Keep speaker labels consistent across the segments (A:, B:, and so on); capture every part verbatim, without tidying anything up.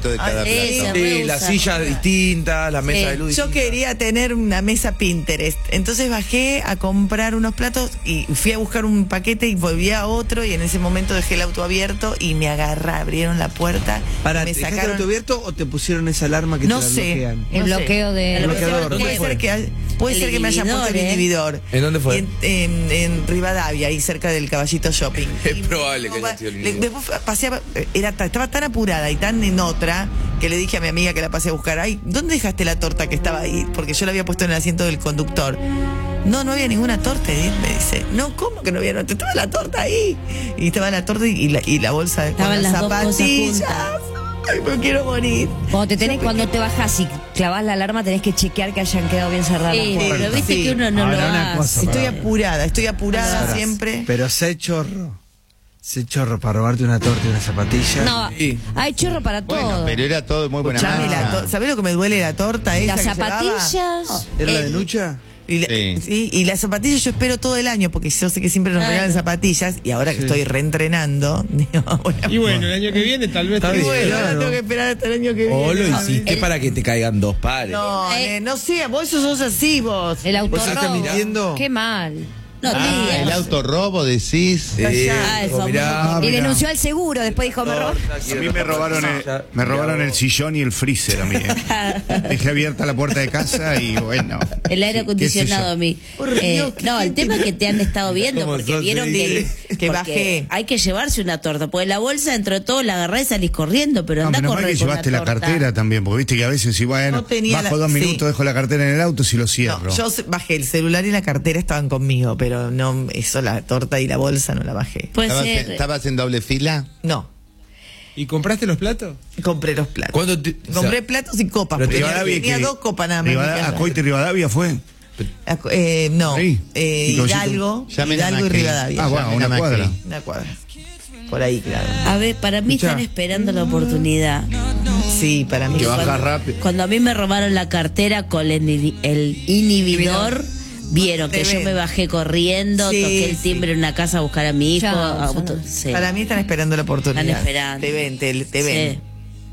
A: propósito de cada
B: Ay,
A: plato.
B: sí,
C: Sí, las sillas distintas, la mesa
B: Sí.
C: de luz
D: Yo
C: distinta.
D: quería tener una mesa Pinterest. Entonces bajé a comprar unos platos y fui a buscar un paquete y volví a otro. Y en ese momento dejé el auto abierto y me agarra, abrieron la puerta.
E: Para,
D: me
E: ¿te dejaste el
D: sacaron.
E: auto abierto o te pusieron esa alarma que
D: No
E: te la
D: sé.
E: bloquean?
B: El
D: No sé.
B: bloqueo de...
E: El bloqueador.
D: Puede
E: ¿Dónde
D: ser
E: fue?
D: que, puede
B: El
D: ser que me hayan puesto el
B: inhibidor, ¿eh?
D: inhibidor.
C: ¿En dónde fue?
D: En, en, en Rivadavia, ahí cerca del Caballito Shopping.
C: Es
D: Y
C: probable que
D: me-
C: haya sido el
D: le-
C: inhibidor.
D: Después paseaba, era, ta- estaba tan apurada y tan en otra que le dije a mi amiga que la pasé a buscar. Ay, ¿dónde dejaste la torta que estaba ahí? Porque yo la había puesto en el asiento del conductor. No, no había ninguna torta, Edith, me dice. No, ¿cómo que no había torta? Estaba la torta ahí. Y estaba la torta y la, y la bolsa con
B: Estaban
D: las
B: las dos cosas
D: zapatillas.
B: juntas.
D: Ay, me quiero morir.
B: Cuando te tenés,
D: Yo me
B: cuando
D: quiero-
B: te bajás y clavas la alarma, tenés que chequear que hayan quedado bien cerradas
F: Sí,
B: las puertas.
F: pero viste
D: Sí.
F: que uno no
E: Ahora,
F: lo
E: una
F: hace.
E: cosa,
D: Estoy
E: Pará.
D: apurada, estoy apurada
E: Pará.
D: siempre.
E: Pero sé chorro. Sé chorro para robarte una torta y una zapatilla.
B: No,
C: Sí.
B: hay chorro para todo.
A: Bueno, pero era todo de muy buena
D: Escuchame, la
A: marca.
D: to- ¿sabés lo que me duele la torta esa
B: Las
D: que llevaba?
B: zapatillas.
E: ¿Era la
B: el-
E: de Nucha?
D: Y, la-
A: Sí.
D: sí, y las zapatillas yo espero todo el año porque yo sé que siempre nos
B: Claro.
D: regalan zapatillas y ahora que
E: Sí.
D: estoy reentrenando, digo, bueno,
G: Y bueno, el año que viene tal vez.
C: Está
D: y
C: bien.
D: bueno, ahora
E: claro.
D: tengo que esperar hasta el año que viene.
C: O lo
D: No,
C: hiciste
B: el-
C: para que te caigan dos pares.
D: No,
B: Eh.
D: eh, no sé, vos sos así vos.
B: El
E: ¿Vos estás
B: autorrobo.
E: mintiendo?
B: Qué mal.
F: No,
A: Ah,
F: digas.
A: el autorrobo, decís.
C: Sí,
F: Ah, el
C: dijo, mirá,
F: famoso.
B: Y
E: mirá.
B: denunció al seguro, después dijo, me robó.
H: A mí me robaron el, me robaron el sillón y el freezer a mí. ¿eh? Dejé abierta la puerta de casa y bueno.
F: El aire acondicionado a mí.
D: Por
F: Eh,
D: Dios, ¿qué-
F: no, el
D: qué
F: tema
D: te-
F: es que te han estado viendo
C: ¿Cómo
F: porque
C: sos,
F: vieron
C: sí?
F: que,
D: Que
F: porque
D: bajé.
F: hay que llevarse una torta, porque la bolsa dentro de todo la agarrás y salís corriendo, pero
H: No,
F: anda a
H: menos mal
F: correr
H: que
F: con
H: llevaste
F: una
H: la
F: torta.
H: cartera también, porque viste que a veces si bueno,
D: No tenía
H: bajo
D: la-
H: dos
D: sí.
H: minutos, dejo la cartera en el auto si lo cierro.
D: No, yo se- bajé el celular y la cartera estaban conmigo, pero no, eso, la torta y la bolsa no la bajé.
F: Puede
A: ¿Estabas,
F: ser.
A: estabas en doble fila?
D: No,
G: ¿Y compraste los platos?
D: compré los platos.
C: ¿Cuándo te- o
D: Compré
C: sea,
D: platos y copas,
C: pero
D: porque tenía,
H: Rivadavia,
D: tenía
H: que-
D: dos copas nada más. en mi
H: Rivada-
D: casa.
H: Acoite Rivadavia fue.
D: Aco- eh, no,
H: Sí.
D: eh,
H: ¿Y Cosito?
D: Hidalgo,
A: Llamen a
D: Hidalgo y
A: Macri.
D: Rivadavia.
H: Ah, bueno,
A: Llamen
H: una
A: a Macri.
H: cuadra.
D: Una cuadra. Por ahí, claro.
F: A ver, para mí
E: Escuchá.
F: están esperando la oportunidad.
D: Sí, para mí.
C: Que baja
F: Cuando-
C: rápido.
F: Cuando a mí me robaron la cartera con el, ini- el inhibidor, vieron
D: Te
F: que yo
D: ven.
F: me bajé corriendo,
D: Sí,
F: toqué el
D: sí.
F: timbre en una casa a buscar a mi hijo.
B: Chao,
F: auto-
B: chao.
F: sí.
D: Para mí están esperando la oportunidad.
F: Están esperando.
D: Te ven, te, te ven.
F: Sí.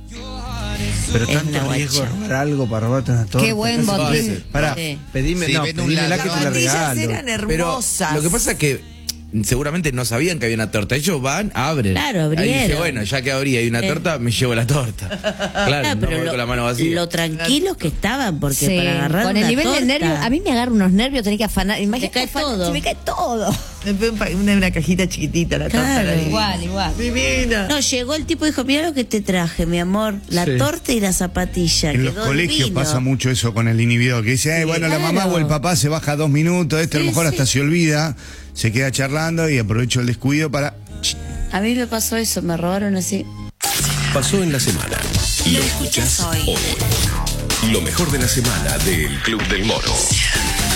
E: Pero
F: Es
E: tanto
F: una
E: riesgo de
F: guacha.
E: robar algo para robarte una torta.
B: Qué buen
E: casi-
B: botín.
E: Pará,
F: Sí.
E: pedime,
A: Sí,
E: no,
A: ven un
E: pedímela
A: lado.
E: que te la
D: Zapatillas
E: regalo.
D: eran
C: Pero
D: hermosas.
C: lo que pasa es que seguramente no sabían que había una torta. Ellos van, abren.
F: Claro,
C: Ahí
F: abrieron.
C: dice, bueno, ya que abrí hay una
F: Eh.
C: torta, me llevo la torta. Claro,
F: Ah,
C: no
F: pero
C: voy
F: lo,
C: con la mano vacía.
F: lo tranquilos que estaban, porque
B: Sí,
F: para agarrar
B: con el
F: una
B: nivel
F: torta,
B: de nervios, a mí me agarran unos nervios, tenés que afanar. Imagínate,
F: cae
B: afanar,
F: todo.
B: se me cae todo.
D: Una, una cajita chiquitita, la torta.
F: Claro,
D: la divina.
B: igual, igual.
D: Divina.
F: No, llegó el tipo y dijo, mira lo que te traje, mi amor, la
E: Sí.
F: torta y la zapatilla.
H: En los
F: quedó
H: colegios
F: divino.
H: pasa mucho eso con el inhibidor, que dice, ay, bueno, la mamá
F: claro.
H: o el papá se baja dos minutos, este a lo
F: Sí,
H: mejor
F: sí.
H: hasta se olvida, se queda charlando y aprovecho el descuido para...
F: A mí me pasó eso, me robaron así.
I: Pasó en la semana. Lo escuchás hoy. Lo mejor de la semana del Club del Moro.